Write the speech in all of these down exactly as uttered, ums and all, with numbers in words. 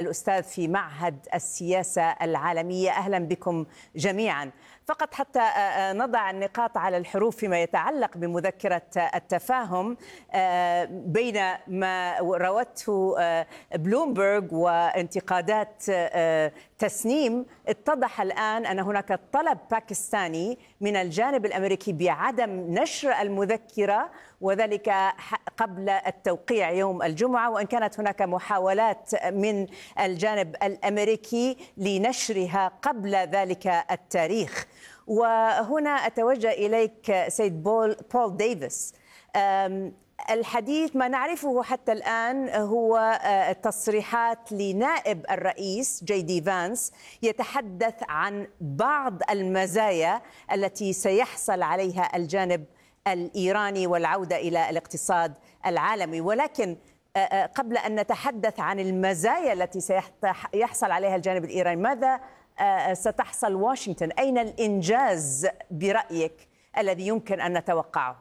الأستاذ في معهد السياسة العالمية. أهلا بكم جميعا. فقط حتى نضع النقاط على الحروف فيما يتعلق بمذكرة التفاهم بين ما روته بلومبرغ وانتقادات تسنيم، اتضح الآن أن هناك طلب باكستاني من الجانب الأمريكي بعدم نشر المذكرة، وذلك قبل التوقيع يوم الجمعة، وإن كانت هناك محاولات من الجانب الأمريكي لنشرها قبل ذلك التاريخ. وهنا أتوجه إليك سيد بول, بول ديفيس. الحديث ما نعرفه حتى الآن هو تصريحات لنائب الرئيس جي دي فانس يتحدث عن بعض المزايا التي سيحصل عليها الجانب الإيراني والعودة إلى الاقتصاد العالمي. ولكن قبل أن نتحدث عن المزايا التي سيحصل عليها الجانب الإيراني، ماذا ستحصل واشنطن؟ أين الإنجاز برأيك الذي يمكن أن نتوقعه؟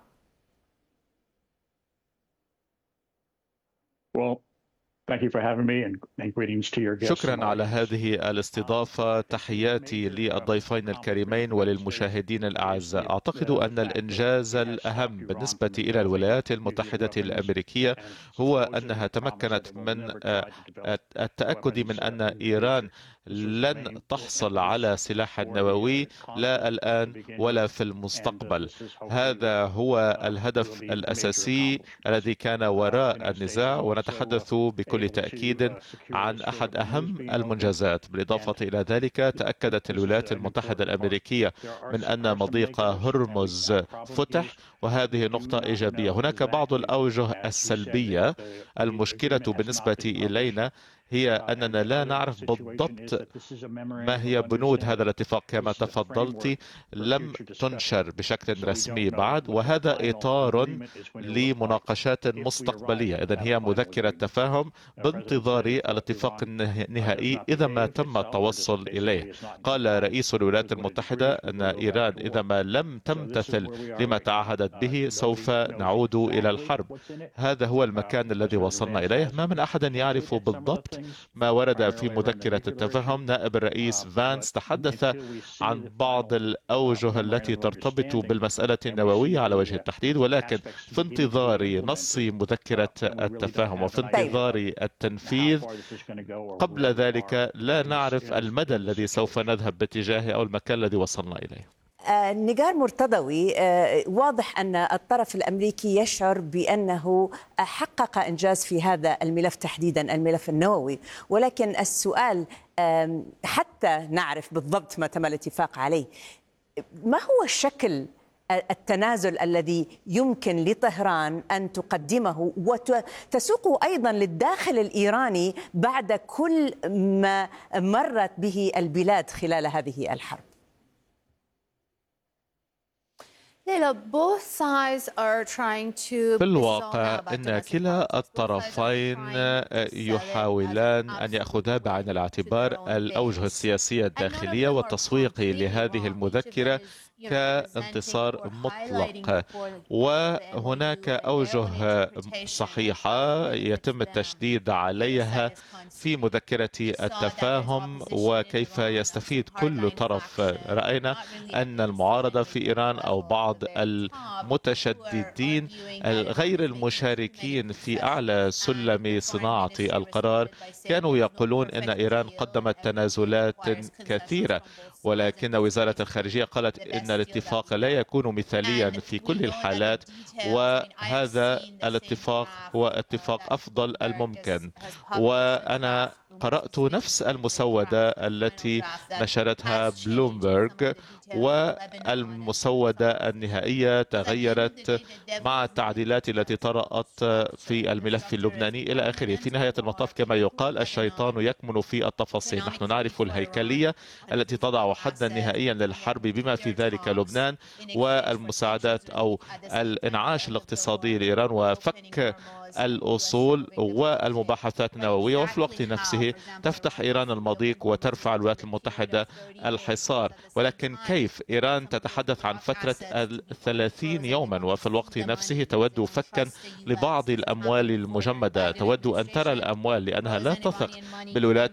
Well, thank you for having me and, and greetings to your guests. شكرا على هذه الاستضافة. تحياتي للضيفين الكريمين وللمشاهدين الأعزاء. أعتقد أن الإنجاز الأهم بالنسبة إلى الولايات المتحدة الأمريكية هو أنها تمكنت من التأكد من أن إيران لن تحصل على سلاح نووي لا الآن ولا في المستقبل. هذا هو الهدف الأساسي الذي كان وراء النزاع، ونتحدث بكل تأكيد عن أحد أهم المنجزات. بالإضافة إلى ذلك، تأكدت الولايات المتحدة الأمريكية من أن مضيق هرمز فتح، وهذه نقطة إيجابية. هناك بعض الأوجه السلبية. المشكلة بالنسبة إلينا هي أننا لا نعرف بالضبط ما هي بنود هذا الاتفاق. كما تفضلت، لم تنشر بشكل رسمي بعد، وهذا إطار لمناقشات مستقبلية. إذن هي مذكرة تفاهم بانتظار الاتفاق النهائي إذا ما تم التوصل إليه. قال رئيس الولايات المتحدة أن إيران إذا ما لم تمتثل لما تعهدت به سوف نعود إلى الحرب. هذا هو المكان الذي وصلنا إليه. ما من أحد يعرف بالضبط ما ورد في مذكرة التفاهم. نائب الرئيس فانس تحدث عن بعض الأوجه التي ترتبط بالمسألة النووية على وجه التحديد، ولكن في انتظار نص مذكرة التفاهم وفي انتظار التنفيذ قبل ذلك لا نعرف المدى الذي سوف نذهب باتجاهه أو المكان الذي وصلنا إليه. نجار مرتضوي، واضح أن الطرف الأمريكي يشعر بأنه حقق إنجاز في هذا الملف تحديدا الملف النووي، ولكن السؤال حتى نعرف بالضبط ما تم الاتفاق عليه، ما هو الشكل التنازل الذي يمكن لطهران أن تقدمه وتسوقه أيضا للداخل الإيراني بعد كل ما مرت به البلاد خلال هذه الحرب؟ في الواقع إن كلا الطرفين يحاولان أن يأخذا بعين الاعتبار الأوجه السياسية الداخلية والتسويق لهذه المذكرة كانتصار مطلق. وهناك أوجه صحيحة يتم التشديد عليها في مذكرة التفاهم وكيف يستفيد كل طرف. رأينا أن المعارضة في إيران أو بعض المتشددين غير المشاركين في أعلى سلم صناعة القرار كانوا يقولون أن إيران قدمت تنازلات كثيرة، ولكن وزارة الخارجية قالت إن الاتفاق لا يكون مثاليا في كل الحالات، وهذا الاتفاق هو اتفاق أفضل الممكن. وأنا قرأت نفس المسودة التي نشرتها بلومبرغ، والمسودة النهائية تغيرت مع التعديلات التي طرأت في الملف اللبناني إلى آخره. في نهاية المطاف كما يقال الشيطان يكمن في التفاصيل. نحن نعرف الهيكلية التي تضع حدا نهائيا للحرب بما في ذلك لبنان، والمساعدات أو الإنعاش الاقتصادي لإيران وفك الأصول والمباحثات النووية، وفي الوقت نفسه تفتح إيران المضيق وترفع الولايات المتحدة الحصار. ولكن كيف إيران تتحدث عن فترة الثلاثين يوما وفي الوقت نفسه تود فكا لبعض الأموال المجمدة، تود أن ترى الأموال لأنها لا تثق بالولايات